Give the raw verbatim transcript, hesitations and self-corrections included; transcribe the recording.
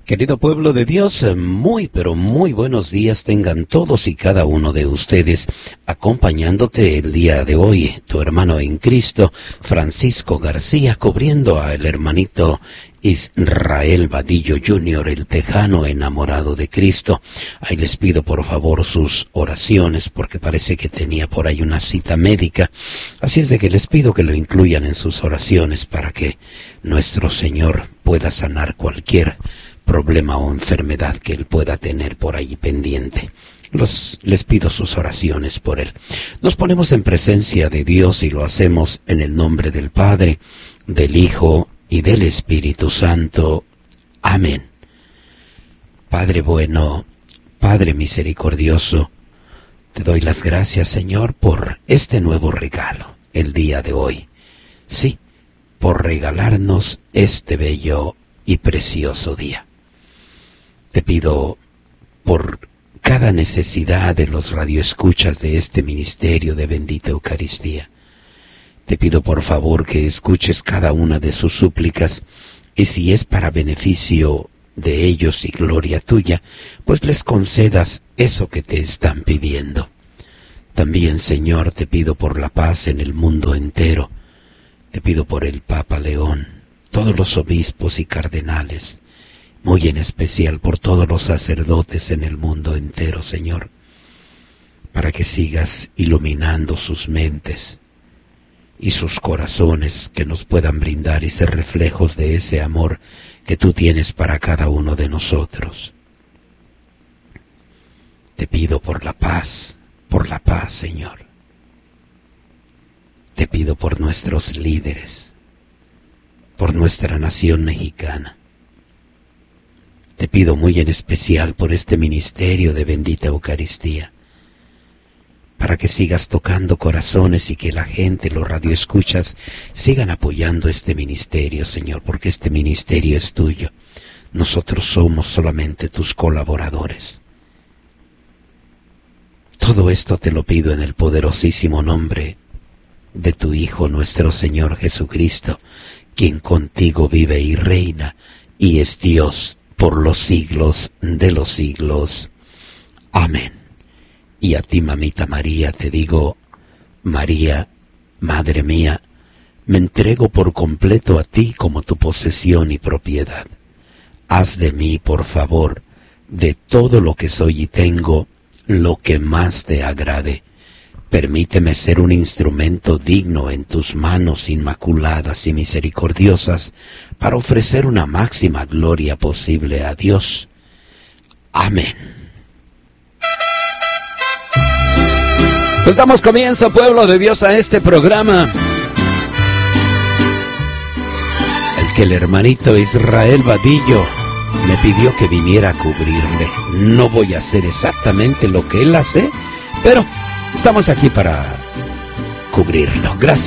Querido pueblo de Dios, muy pero muy buenos días tengan todos y cada uno de ustedes, acompañándote el día de hoy, tu hermano en Cristo, Francisco García, cubriendo al hermanito Israel Vadillo junior, el tejano enamorado de Cristo. Ahí les pido por favor sus oraciones, porque parece que tenía por ahí una cita médica, así es de que les pido que lo incluyan en sus oraciones para que nuestro Señor pueda sanar cualquier problema o enfermedad que él pueda tener por ahí pendiente. Los, les pido sus oraciones por él. Nos ponemos en presencia de Dios y lo hacemos en el nombre del Padre, del Hijo y del Espíritu Santo. Amén. Padre bueno, Padre misericordioso, te doy las gracias, Señor, por este nuevo regalo, el día de hoy. Sí, por regalarnos este bello y precioso día. Te pido por cada necesidad de los radioescuchas de este ministerio de bendita Eucaristía. Te pido por favor que escuches cada una de sus súplicas, y si es para beneficio de ellos y gloria tuya, pues les concedas eso que te están pidiendo. También, Señor, te pido por la paz en el mundo entero. Te pido por el Papa León, todos los obispos y cardenales, muy en especial por todos los sacerdotes en el mundo entero, Señor, para que sigas iluminando sus mentes y sus corazones, que nos puedan brindar y ser reflejos de ese amor que tú tienes para cada uno de nosotros. Te pido por la paz, por la paz, Señor. Te pido por nuestros líderes, por nuestra nación mexicana. Te pido muy en especial por este ministerio de bendita Eucaristía, para que sigas tocando corazones y que la gente, los radioescuchas, sigan apoyando este ministerio, Señor, porque este ministerio es tuyo. Nosotros somos solamente tus colaboradores. Todo esto te lo pido en el poderosísimo nombre de tu Hijo, nuestro Señor Jesucristo, quien contigo vive y reina y es Dios por los siglos de los siglos. Amén. Y a ti, mamita María, te digo, María, Madre mía, me entrego por completo a ti como tu posesión y propiedad. Haz de mí, por favor, de todo lo que soy y tengo, lo que más te agrade. Permíteme ser un instrumento digno en tus manos inmaculadas y misericordiosas para ofrecer una máxima gloria posible a Dios. Amén. Pues damos comienzo, pueblo de Dios, a este programa, el que el hermanito Israel Vadillo me pidió que viniera a cubrirle. No voy a hacer exactamente lo que él hace, pero estamos aquí para cubrirlo. Gracias.